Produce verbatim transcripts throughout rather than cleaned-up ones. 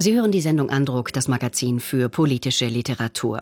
Sie hören die Sendung Andruck, das Magazin für politische Literatur.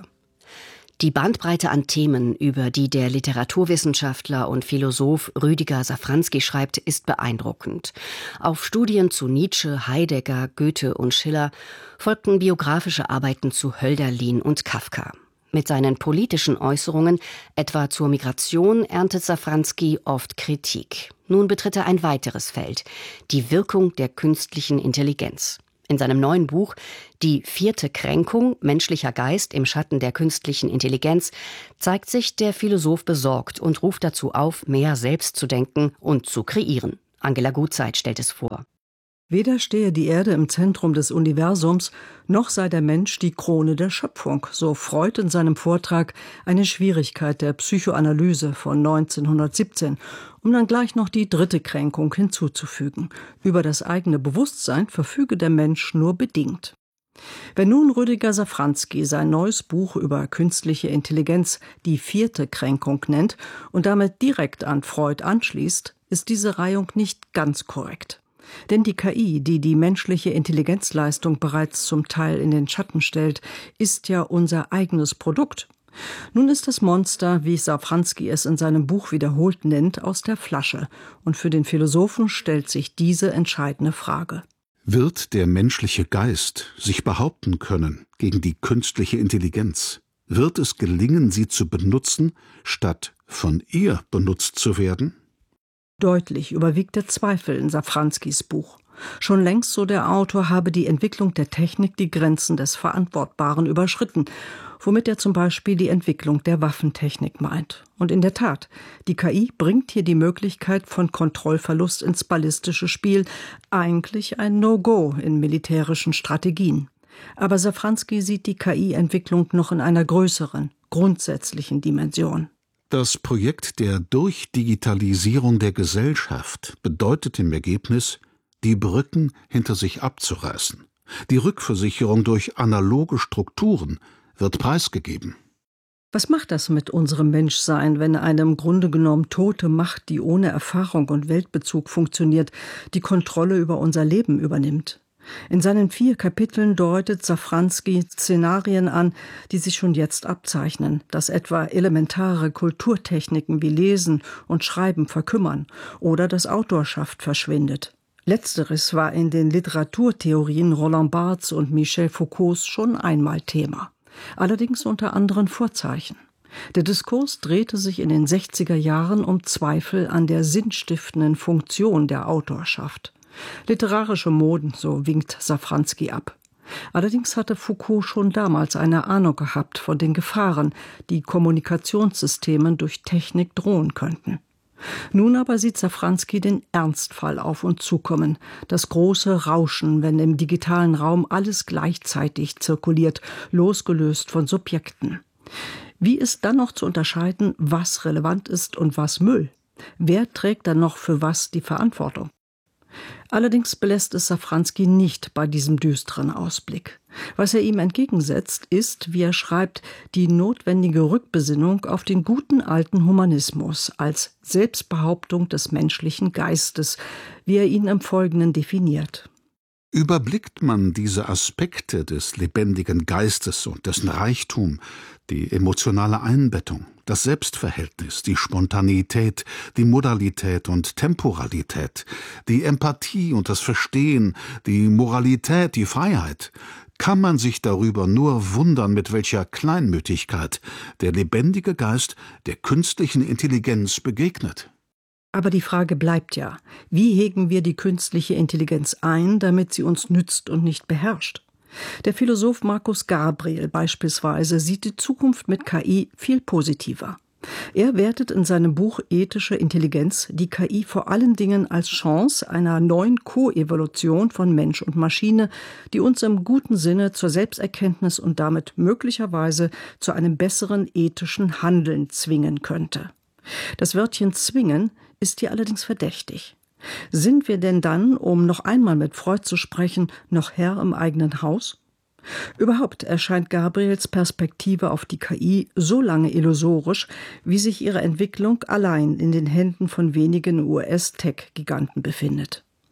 Die Bandbreite an Themen, über die der Literaturwissenschaftler und Philosoph Rüdiger Safranski schreibt, ist beeindruckend. Auf Studien zu Nietzsche, Heidegger, Goethe und Schiller folgten biografische Arbeiten zu Hölderlin und Kafka. Mit seinen politischen Äußerungen, etwa zur Migration, erntet Safranski oft Kritik. Nun betritt er ein weiteres Feld, die Wirkung der künstlichen Intelligenz. In seinem neuen Buch »Die vierte Kränkung – Menschlicher Geist im Schatten der künstlichen Intelligenz« zeigt sich der Philosoph besorgt und ruft dazu auf, mehr selbst zu denken und zu kreieren. Angela Gutzeit stellt es vor. Weder stehe die Erde im Zentrum des Universums, noch sei der Mensch die Krone der Schöpfung, so Freud in seinem Vortrag Eine Schwierigkeit der Psychoanalyse von neunzehnhundertsiebzehn, um dann gleich noch die dritte Kränkung hinzuzufügen. Über das eigene Bewusstsein verfüge der Mensch nur bedingt. Wenn nun Rüdiger Safranski sein neues Buch über künstliche Intelligenz die vierte Kränkung nennt und damit direkt an Freud anschließt, ist diese Reihung nicht ganz korrekt. Denn die K I, die die menschliche Intelligenzleistung bereits zum Teil in den Schatten stellt, ist ja unser eigenes Produkt. Nun ist das Monster, wie Safranski es in seinem Buch wiederholt nennt, aus der Flasche. Und für den Philosophen stellt sich diese entscheidende Frage. Wird der menschliche Geist sich behaupten können gegen die künstliche Intelligenz? Wird es gelingen, sie zu benutzen, statt von ihr benutzt zu werden? Deutlich überwiegt der Zweifel in Safranskis Buch. Schon längst, so der Autor, habe die Entwicklung der Technik die Grenzen des Verantwortbaren überschritten, womit er zum Beispiel die Entwicklung der Waffentechnik meint. Und in der Tat, die K I bringt hier die Möglichkeit von Kontrollverlust ins ballistische Spiel, eigentlich ein No-Go in militärischen Strategien. Aber Safranski sieht die K I-Entwicklung noch in einer größeren, grundsätzlichen Dimension. Das Projekt der Durchdigitalisierung der Gesellschaft bedeutet im Ergebnis, die Brücken hinter sich abzureißen. Die Rückversicherung durch analoge Strukturen wird preisgegeben. Was macht das mit unserem Menschsein, wenn eine im Grunde genommen tote Macht, die ohne Erfahrung und Weltbezug funktioniert, die Kontrolle über unser Leben übernimmt? In seinen vier Kapiteln deutet Safranski Szenarien an, die sich schon jetzt abzeichnen, dass etwa elementare Kulturtechniken wie Lesen und Schreiben verkümmern oder das Autorschaft verschwindet. Letzteres war in den Literaturtheorien Roland Barthes und Michel Foucaults schon einmal Thema, allerdings unter anderen Vorzeichen. Der Diskurs drehte sich in den sechziger Jahren um Zweifel an der sinnstiftenden Funktion der Autorschaft. Literarische Moden, so winkt Safranski ab. Allerdings hatte Foucault schon damals eine Ahnung gehabt von den Gefahren, die Kommunikationssystemen durch Technik drohen könnten. Nun aber sieht Safranski den Ernstfall auf uns zukommen, das große Rauschen, wenn im digitalen Raum alles gleichzeitig zirkuliert, losgelöst von Subjekten. Wie ist dann noch zu unterscheiden, was relevant ist und was Müll? Wer trägt dann noch für was die Verantwortung? Allerdings belässt es Safranski nicht bei diesem düsteren Ausblick. Was er ihm entgegensetzt, ist, wie er schreibt, die notwendige Rückbesinnung auf den guten alten Humanismus als Selbstbehauptung des menschlichen Geistes, wie er ihn im Folgenden definiert. Überblickt man diese Aspekte des lebendigen Geistes und dessen Reichtum, die emotionale Einbettung, das Selbstverhältnis, die Spontaneität, die Modalität und Temporalität, die Empathie und das Verstehen, die Moralität, die Freiheit, kann man sich darüber nur wundern, mit welcher Kleinmütigkeit der lebendige Geist der künstlichen Intelligenz begegnet. Aber die Frage bleibt ja, wie hegen wir die künstliche Intelligenz ein, damit sie uns nützt und nicht beherrscht? Der Philosoph Markus Gabriel beispielsweise sieht die Zukunft mit K I viel positiver. Er wertet in seinem Buch Ethische Intelligenz die K I vor allen Dingen als Chance einer neuen Koevolution von Mensch und Maschine, die uns im guten Sinne zur Selbsterkenntnis und damit möglicherweise zu einem besseren ethischen Handeln zwingen könnte. Das Wörtchen zwingen ist hier allerdings verdächtig. Sind wir denn dann, um noch einmal mit Freud zu sprechen, noch Herr im eigenen Haus? Überhaupt erscheint Gabriels Perspektive auf die K I so lange illusorisch, wie sich ihre Entwicklung allein in den Händen von wenigen U S-Tech-Giganten befindet.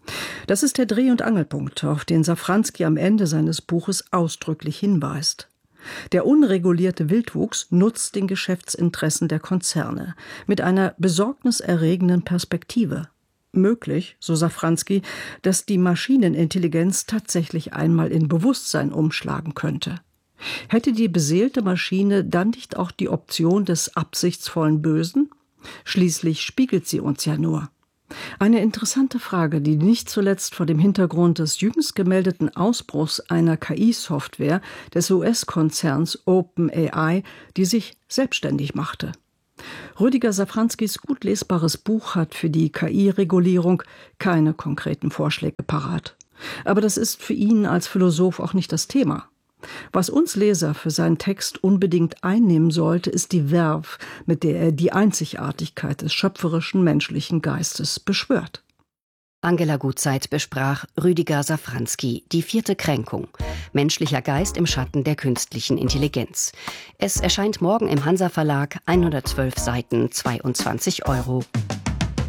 Das ist der Dreh- und Angelpunkt, auf den Safranski am Ende seines Buches ausdrücklich hinweist. Der unregulierte Wildwuchs nutzt den Geschäftsinteressen der Konzerne mit einer besorgniserregenden Perspektive. Möglich, so Safranski, dass die Maschinenintelligenz tatsächlich einmal in Bewusstsein umschlagen könnte. Hätte die beseelte Maschine dann nicht auch die Option des absichtsvollen Bösen? Schließlich spiegelt sie uns ja nur. Eine interessante Frage, die nicht zuletzt vor dem Hintergrund des jüngst gemeldeten Ausbruchs einer K I-Software des U S-Konzerns OpenAI, die sich selbstständig machte. Rüdiger Safranskis gut lesbares Buch hat für die K I-Regulierung keine konkreten Vorschläge parat. Aber das ist für ihn als Philosoph auch nicht das Thema. Was uns Leser für seinen Text unbedingt einnehmen sollte, ist die Verve, mit der er die Einzigartigkeit des schöpferischen menschlichen Geistes beschwört. Angela Gutzeit besprach Rüdiger Safranski, Die vierte Kränkung. Menschlicher Geist im Schatten der künstlichen Intelligenz. Es erscheint morgen im Hansa Verlag, hundertzwölf Seiten, zweiundzwanzig Euro.